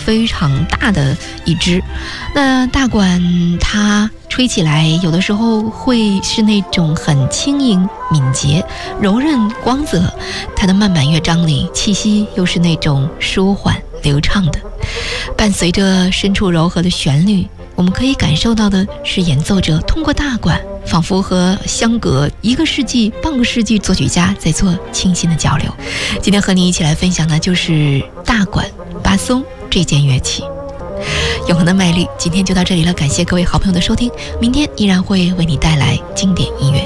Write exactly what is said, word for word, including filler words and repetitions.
非常大的一支。那大管它吹起来有的时候会是那种很轻盈敏捷柔韧光泽，它的慢板乐章里气息又是那种舒缓流畅的，伴随着深处柔和的旋律，我们可以感受到的是演奏者通过大管仿佛和相隔一个世纪半个世纪作曲家在做清新的交流。今天和你一起来分享的就是大管巴松这件乐器。永恒的魅力今天就到这里了，感谢各位好朋友的收听，明天依然会为你带来经典音乐。